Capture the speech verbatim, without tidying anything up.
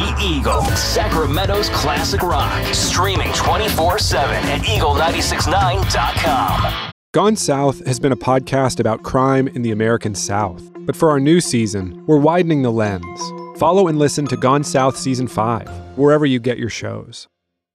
The Eagle, Sacramento's classic rock. Streaming twenty-four seven at eagle nine six nine dot com. Gone South has been a podcast about crime in the American South. But for our new season, we're widening the lens. Follow and listen to Gone South Season five, wherever you get your shows.